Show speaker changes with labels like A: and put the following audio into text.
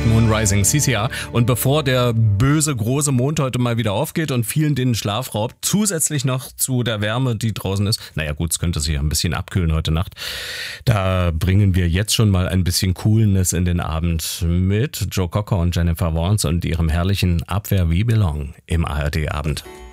A: Red Moon Rising, CCR. Und bevor der böse, große Mond heute mal wieder aufgeht und vielen den Schlaf raubt, zusätzlich noch zu der Wärme, die draußen ist, naja gut, es könnte sich ein bisschen abkühlen heute Nacht, da bringen wir jetzt schon mal ein bisschen Coolness in den Abend mit Joe Cocker und Jennifer Warnes und ihrem herrlichen Abwehr We Belong im ARD-Abend.